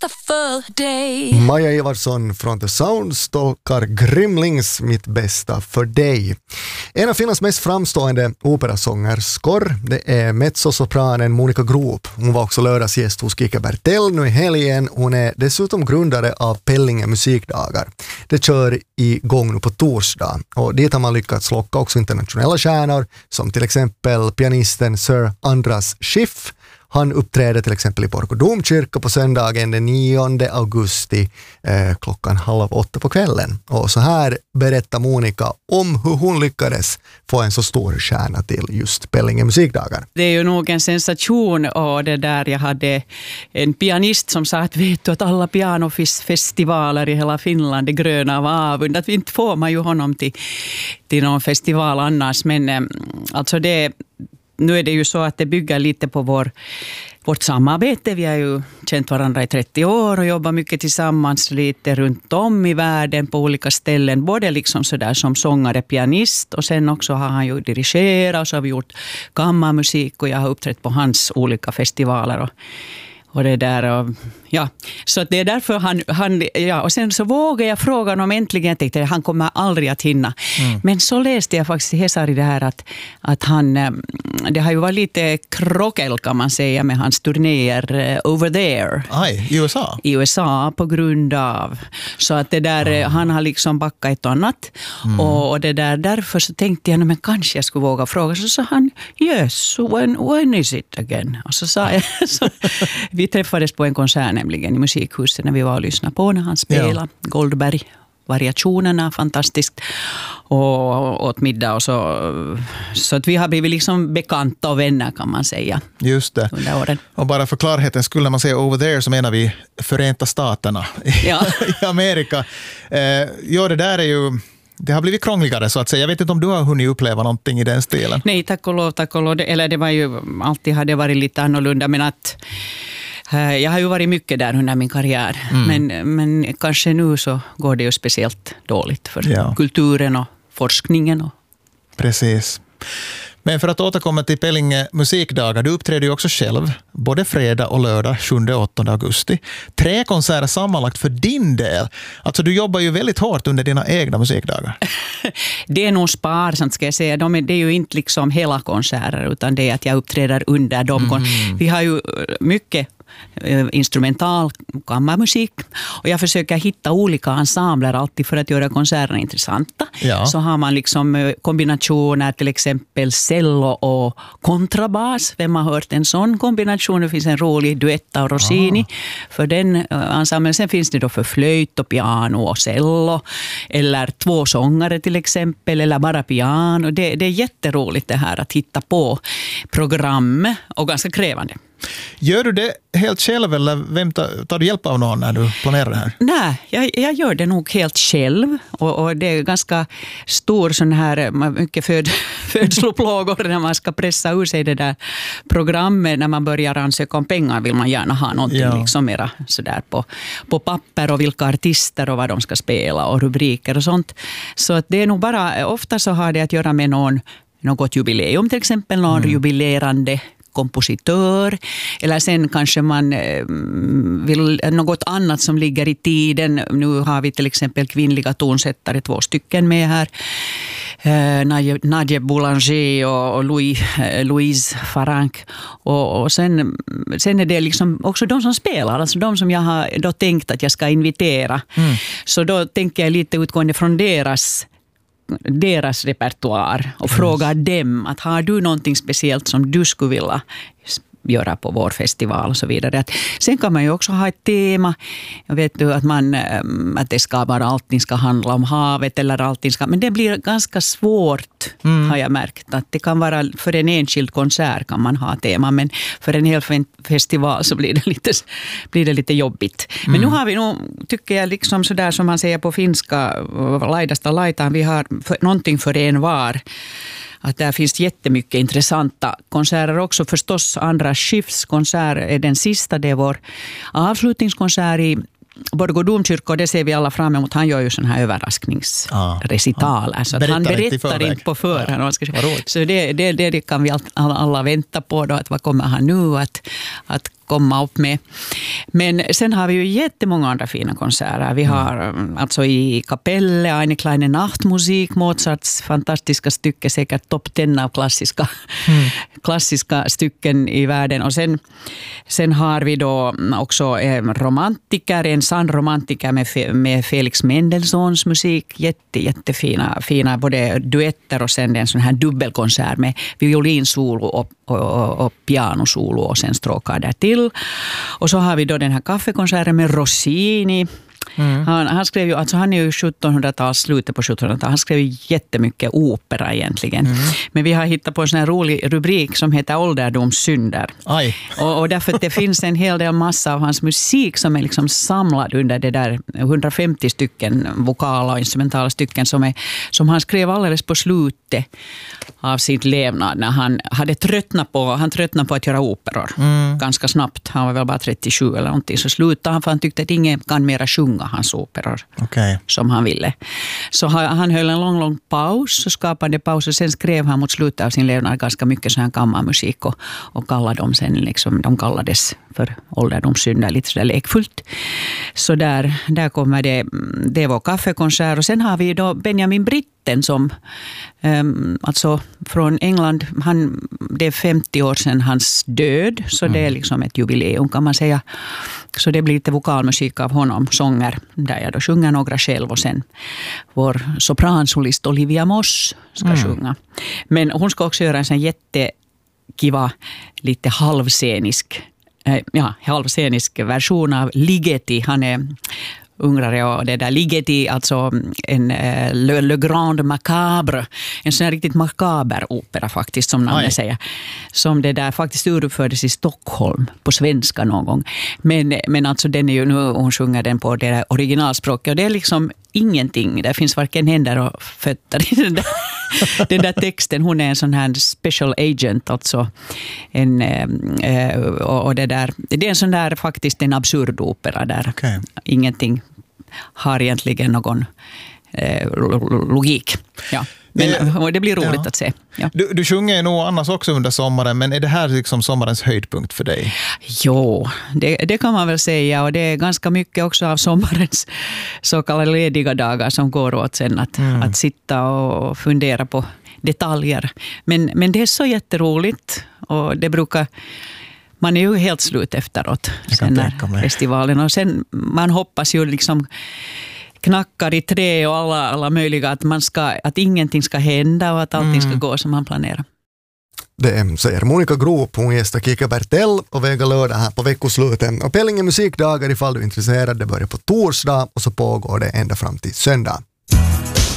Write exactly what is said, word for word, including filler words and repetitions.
bästa för dig. Maja Ivarsson från The Sounds tolkar Gremlings Mitt bästa för dig. En av Finlands mest framstående operasångerskor, det är mezzosopranen Monica Groop. Hon var också lördagsgäst hos Kike Bertell nu i helgen. Hon är dessutom grundare av Pellinge musikdagar. Det kör igång nu på torsdag och dit har man lyckats locka också internationella stjärnor som till exempel pianisten Sir Andras Schiff. Han uppträder till exempel i Borgå domkyrka på söndagen den nionde augusti eh, klockan halv åtta på kvällen. Och så här berättar Monica om hur hon lyckades få en så stor stjärna till just Pellinge musikdagar. Det är ju nog en sensation och det där jag hade en pianist som sa att vet du att alla pianofestivaler i hela Finland är gröna av avund. Att vi inte får man ju honom till, till någon festival annars. Men eh, alltså det nu är det ju så att det bygger lite på vår, vårt samarbete. Vi har ju känt varandra i trettio år och jobbar mycket tillsammans lite runt om i världen på olika ställen. Både liksom sådär som sångare, pianist och sen också har han ju dirigerat och så har vi gjort kammarmusik och jag har uppträtt på hans olika festivaler och Och det där, och, ja. Så det är därför han, han, ja. Och sen så vågade jag fråga honom äntligen. Jag tänkte att han kommer aldrig att hinna. Mm. Men så läste jag faktiskt i Hesari det här att, att han, det har ju varit lite krockel kan man säga med hans turnéer over there. Aj, i U S A? I U S A på grund av. Så att det där, mm. han har liksom backat ett annat. Mm. Och, och det där, därför så tänkte jag, men kanske jag skulle våga fråga. Så sa han, yes, when, when is it again? Och så sa jag, så, vi träffades på en konsert nämligen i musikhuset när vi var och lyssnade på när han spelade ja. Goldberg. Variationerna, fantastiskt. Och åt middag och så. Så att vi har blivit liksom bekanta och vänner kan man säga. Just det. Under åren. Och bara för klarheten skulle när man säger over there så menar vi Förenta Staterna ja. i Amerika. Eh, ja, det där är ju... Det har blivit krångligare så att säga. Jag vet inte om du har hunnit uppleva någonting i den stilen. Nej, tack och lov, tack och lov. Eller det var ju, alltid hade varit lite annorlunda, men att jag har ju varit mycket där under min karriär. Mm. Men, men kanske nu så går det ju speciellt dåligt för ja. kulturen och forskningen. Och... Precis. Men för att återkomma till Pellinge musikdagar, du uppträder ju också själv, både fredag och lördag, sjunde och åttonde augusti. Tre konserter sammanlagt för din del. Alltså du jobbar ju väldigt hårt under dina egna musikdagar. Det är nog sparsamt ska jag säga. De är, det är ju inte liksom hela konserter utan det är att jag uppträder under dem. Mm. Vi har ju mycket instrumental kammarmusik och jag försöker hitta olika ensembler alltid för att göra konserterna intressanta. Ja. Så har man liksom kombinationer, till exempel cello och kontrabas. Vem har hört en sån kombination? Det finns en rolig duett av Rossini ah. för den ensemblen. Sen finns det då för flöjt och piano och cello eller två sångare till exempel eller bara piano. Det, det är jätteroligt det här att hitta på program och ganska krävande. Gör du det helt själv eller vem tar, tar du hjälp av någon när du planerar det här? Nej, jag, jag gör det nog helt själv och, och det är ganska stor sån här, mycket föd, födsloplågor när man ska pressa ur sig det där programmet. När man börjar ansöka om pengar vill man gärna ha någonting ja. liksom mera sådär på, på papper och vilka artister och vad de ska spela och rubriker och sånt. Så att det är nog bara, ofta så har det att göra med någon, något jubileum till exempel, någon mm. jubilerande kompositör eller sen kanske man vill något annat som ligger i tiden. Nu har vi till exempel kvinnliga tonsättare, två stycken med här. Nadje, Nadje Boulanger och Louis, Louise Farank. Och, och sen, sen är det liksom också de som spelar, alltså de som jag har då tänkt att jag ska invitera. Mm. Så då tänker jag lite utgående från deras deras repertoar och mm. frågar dem att har du någonting speciellt som du skulle vilja göra på vår festival och så vidare. Att sen kan man ju också ha ett tema. Jag vet du att man att det ska bara allting ska handla om havet eller allting ska, men det blir ganska svårt mm. har jag märkt att det kan vara för en enskild konsert kan man ha tema, men för en hel festival så blir det lite blir det lite jobbigt. Mm. Men nu har vi nog, tycker jag liksom sådär som man säger på finska laidasta laitaan, vi har för, någonting för en var. Att där finns jättemycket intressanta konserter också. Förstås Andras Schiffs konsert är den sista. Det är vår avslutningskonsert i Borgå domkyrka och det ser vi alla fram emot. Han gör ju sån här överraskningsrecitaler. Ah, så att han berättar inte, inte på förhand. Ja, så det, det, det kan vi alla vänta på då. Att vad kommer han nu att, att komma upp med. Men sen har vi ju jättemånga andra fina konserter. Vi har mm. alltså i Kapelle, Eine kleine Nachtmusik, Mozarts fantastiska stycke, säkert topp tio av klassiska, mm. klassiska stycken i världen. Och sen, sen har vi då också en romantiker, en sann romantiker med, med Felix Mendelssohns musik. Jätte, jättefina fina, både duetter och sen en sån här dubbelkonsert med violinsolo och, och, och pianosolo och sen stråkar där till. Och så har vi då den här kaffekonserten med Rossini. Mm. Han, han skrev ju, alltså han är ju sjuttonhundratals, slutet på sjuttonhundratalet. Han skrev ju jättemycket opera egentligen. Mm. Men vi har hittat på en sån här rolig rubrik som heter ålderdomssynder. Aj. Och, och därför att det finns en hel del massa av hans musik som är liksom samlad under det där hundrafemtio stycken vokala och instrumentala stycken som, är, som han skrev alldeles på slutet av sitt levnad när han hade tröttnat på, han tröttnade på att göra operor mm. ganska snabbt. Han var väl bara trettiosju eller någonting, så slutade han för han tyckte att ingen kan mera sjunga hans operor okay. som han ville. Så han höll en lång, lång paus och skapade paus och sen skrev han mot slutet av sin levnad ganska mycket sån här kammarmusik och, och kallade dem sen liksom, de kallades för ålderdomssynder lite sådär lekfullt. Så där, där kommer det, det var kaffekonsert och sen har vi då Benjamin Britten som um, alltså från England, han, det är femtio år sedan hans död, så mm. det är liksom ett jubileum kan man säga. Så det blir lite vokalmusik av honom, sånger där jag då sjunger några själv och sen vår sopransolist Olivia Moss ska mm. sjunga. Men hon ska också göra en sån jättekiva, lite halvscenisk ja, halvscenisk version av Ligeti. Han är ungrare och det där Ligeti, alltså en uh, Le, Le Grand Macabre, en sån här riktigt makaber opera faktiskt som namnet säger. Som det där faktiskt uruppfördes i Stockholm på svenska någon gång. Men, men alltså den är ju nu, hon sjunger den på det där originalspråket och det är liksom ingenting. Det finns varken händer och fötter i den där, den där texten. Hon är en sån här special agent, alltså en, eh, och, och det där, det är en sån där faktiskt en absurd opera där okay. ingenting har egentligen någon eh, logik. Ja. Men det blir roligt ja. att se. Ja. Du, du sjunger nog annars också under sommaren, men är det här liksom sommarens höjdpunkt för dig? Jo, det, det kan man väl säga, och det är ganska mycket också av sommarens så kallade lediga dagar som går åt sen att, mm. att sitta och fundera på detaljer. Men, men det är så jätteroligt och det brukar... Man är ju helt slut efteråt sen när festivalen, och sen man hoppas ju liksom knackar i trä och alla, alla möjliga att, man ska, att ingenting ska hända och att allting mm. ska gå som man planerar. Det säger Monica Groop, hon gästar Kika Bertell och Vega lördag här på veckoslutet. Och Pellinge musikdagar ifall du är intresserad, det börjar på torsdag och så pågår det ända fram till söndag.